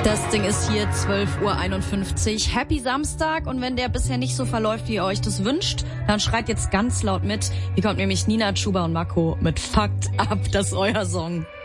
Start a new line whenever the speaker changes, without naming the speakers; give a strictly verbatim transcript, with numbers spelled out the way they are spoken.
Das Ding ist hier zwölf Uhr einundfünfzig. Happy Samstag, und wenn der bisher nicht so verläuft, wie ihr euch das wünscht, dann schreit jetzt ganz laut mit. Hier kommt nämlich Nina, Chuba und Mako mit Fucked Up, das ist euer Song.